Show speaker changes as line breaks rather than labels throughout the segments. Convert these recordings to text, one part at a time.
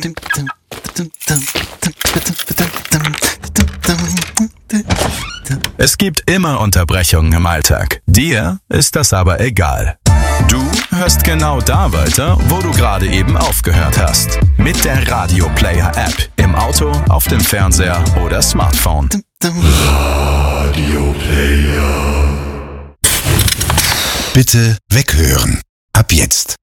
Es gibt immer Unterbrechungen im Alltag. Dir ist das aber egal. Du hörst genau da weiter, wo du gerade eben aufgehört hast. Mit der Radio Player App. Im Auto, auf dem Fernseher oder Smartphone.
Radio Player. Bitte weghören. Ab jetzt.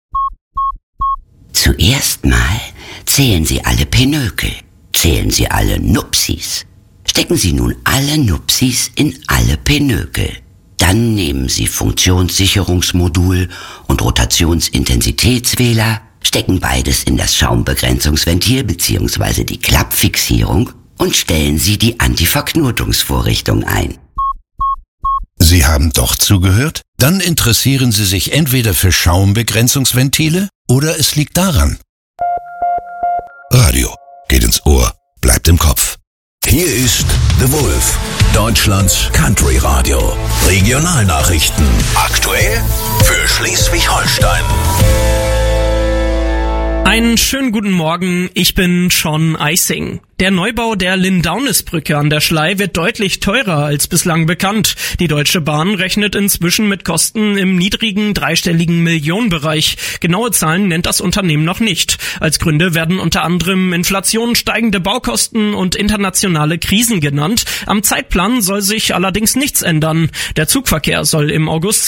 Zuerst mal zählen Sie alle Pinökel. Zählen Sie alle Nupsis. Stecken Sie nun alle Nupsis in alle Pinökel. Dann nehmen Sie Funktionssicherungsmodul und Rotationsintensitätswähler, stecken beides in das Schaumbegrenzungsventil bzw. die Klappfixierung und stellen Sie die Antiverknotungsvorrichtung ein.
Sie haben doch zugehört? Dann interessieren Sie sich entweder für Schaumbegrenzungsventile oder es liegt daran. Radio geht ins Ohr, bleibt im Kopf.
Hier ist The Wolf, Deutschlands Country Radio. Regionalnachrichten. Aktuell für Schleswig-Holstein.
Einen schönen guten Morgen, ich bin Sean Eising. Der Neubau der Lindaunisbrücke an der Schlei wird deutlich teurer als bislang bekannt. Die Deutsche Bahn rechnet inzwischen mit Kosten im niedrigen dreistelligen Millionenbereich. Genaue Zahlen nennt das Unternehmen noch nicht. Als Gründe werden unter anderem Inflation, steigende Baukosten und internationale Krisen genannt. Am Zeitplan soll sich allerdings nichts ändern. Der Zugverkehr soll im August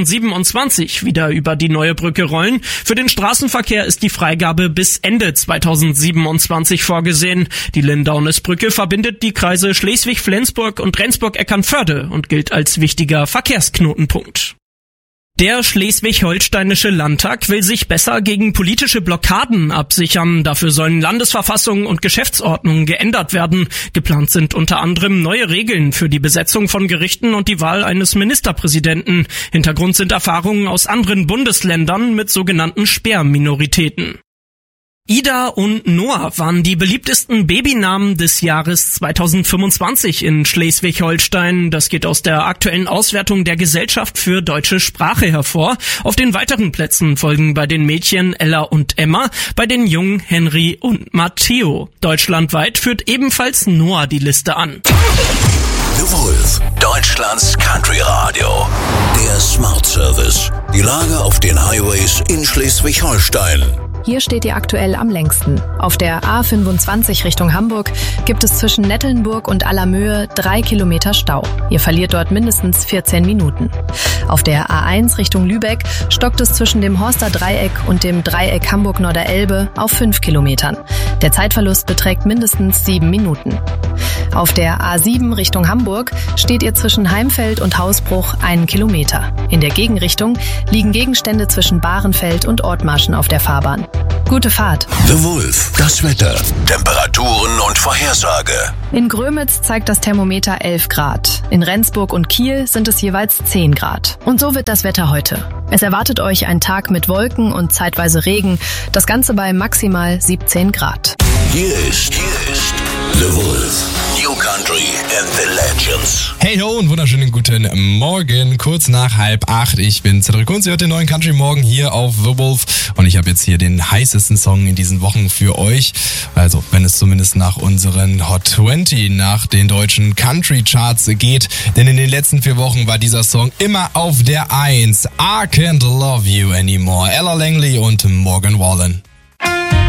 2027 wieder über die neue Brücke rollen. Für den Straßenverkehr ist die Freigabe bis Ende 2027 vorgesehen. Die Lindaunisbrücke verbindet die Kreise Schleswig-Flensburg und Rendsburg-Eckernförde und gilt als wichtiger Verkehrsknotenpunkt. Der Schleswig-Holsteinische Landtag will sich besser gegen politische Blockaden absichern. Dafür sollen Landesverfassung und Geschäftsordnung geändert werden. Geplant sind unter anderem neue Regeln für die Besetzung von Gerichten und die Wahl eines Ministerpräsidenten. Hintergrund sind Erfahrungen aus anderen Bundesländern mit sogenannten Sperrminoritäten. Ida und Noah waren die beliebtesten Babynamen des Jahres 2025 in Schleswig-Holstein. Das geht aus der aktuellen Auswertung der Gesellschaft für deutsche Sprache hervor. Auf den weiteren Plätzen folgen bei den Mädchen Ella und Emma, bei den Jungen Henry und Matteo. Deutschlandweit führt ebenfalls Noah die Liste an.
The Wolf, Deutschlands Country Radio. Der Smart Service. Die Lage auf den Highways in Schleswig-Holstein.
Hier steht ihr aktuell am längsten. Auf der A25 Richtung Hamburg gibt es zwischen Nettelnburg und Allermöhe 3 Kilometer Stau. Ihr verliert dort mindestens 14 Minuten. Auf der A1 Richtung Lübeck stockt es zwischen dem Horster Dreieck und dem Dreieck Hamburg-Norderelbe auf 5 Kilometern. Der Zeitverlust beträgt mindestens 7 Minuten. Auf der A7 Richtung Hamburg steht ihr zwischen Heimfeld und Hausbruch 1 Kilometer. In der Gegenrichtung liegen Gegenstände zwischen Bahrenfeld und Ortmarschen auf der Fahrbahn. Gute Fahrt.
The Wolf, das Wetter, Temperaturen und Vorhersage.
In Grömitz zeigt das Thermometer 11 Grad. In Rendsburg und Kiel sind es jeweils 10 Grad. Und so wird das Wetter heute. Es erwartet euch ein Tag mit Wolken und zeitweise Regen. Das Ganze bei maximal 17 Grad.
Hier ist The Wolf. New Country and the Legends.
Hey ho und wunderschönen guten Morgen, kurz nach 7:30. Ich bin Cedric Kunz, ihr hört den neuen Country Morgen hier auf The Wolf und ich habe jetzt hier den heißesten Song in diesen Wochen für euch. Also, wenn es zumindest nach unseren Hot 20, nach den deutschen Country Charts geht, denn in den letzten 4 Wochen war dieser Song immer auf der 1. I Can't Love You Anymore. Ella Langley und Morgan Wallen.